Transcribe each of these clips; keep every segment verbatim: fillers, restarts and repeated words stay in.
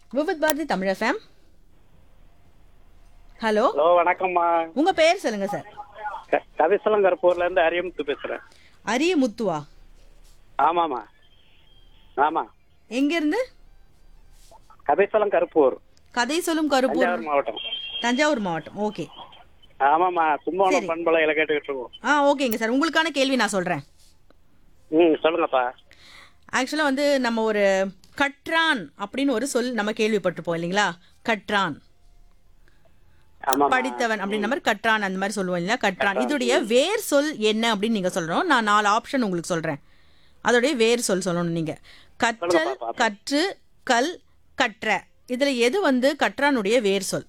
Vividh Bharathi Tamil FM. Hello, hello வணக்கம்மா. உங்க பெயர் சொல்லுங்க சார். க- கவிசலங்கர்பூர்ல இருந்து அரியமுத்து பேசுறேன். அரிய முத்துவா? ஆமாமா. ஆமா, எங்க இருந்து? கவிசலம் கருப்பூர், கதை சொல்லும் கருப்பூர், தஞ்சாவூர் மாவட்டம். தஞ்சாவூர் மாவட்டம். ஓகே. ஆமாமா, கும்பகோணம் சரி. பண்பலையில கேட்டுக்கிட்டு இருக்கோம். ஆ ஓகேங்க சார். உங்களுக்கான கேள்வி நான் சொல்றேன். ம் சொல்லுங்கப்பா. ஆக்சுவலா வந்து நம்ம ஒரு கற்றான் அப்படின்னு ஒரு சொல் நம்ம கேள்விப்பட்டிருப்போம் இல்லைங்களா? கற்றான், ஆமாமா. படித்தவன் அப்படின்ற மாதிரி கற்றான் அந்த மாதிரி சொல்லுவோம் இல்லையா? கற்றான் இதோடைய வேர் சொல் என்ன அப்படின்னு நீங்க சொல்லணும். நான் நாலு ஆப்ஷன் உங்களுக்கு சொல்றேன். அதோடைய வேர் சொல் சொல்லணும் நீங்க. கற்றல், சொல்லுப்பா, பாப்போம். கற்று, கல், கற்ற, இதுல எது வந்து கற்றானுடைய வேர் சொல்?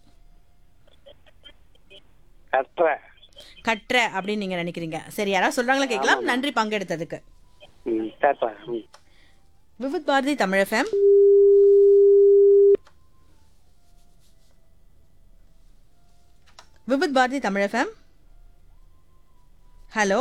கற்ற. கற்ற அப்படின்னு நீங்க நினைக்கிறீங்க. சரி, யாராவது சொல்றாங்களா கேட்கலாம். நன்றி பங்கெடுத்ததுக்கு. ம் சரிப்பா. ம் Vividh Bharathi Tamil FM. Vividh Bharathi Tamil FM. Hello,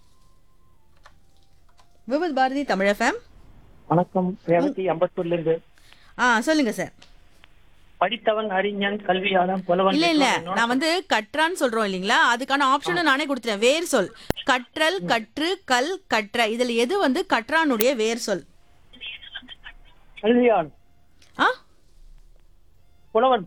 Vividh Bharathi Tamil FM. வணக்கம். ரேவதி அம்பத்தூர்ல இருந்து. ஆ சொல்லுங்க சார். படித்தவன் அறிஞன் கல்வியாளன் புலவன். இல்ல இல்ல, நான் வந்து கற்றான்னு சொல்றோம் இல்லீங்களா? அதுக்கான ஆப்ஷனும் நானே கொடுத்துட்டேன். வேர் சொல் கற்றல், கற்று, கல், கற்ற, இதுல எது வந்து கற்றானுடைய வேர் சொல்? கல்வியாளன் ஆ புலவன்.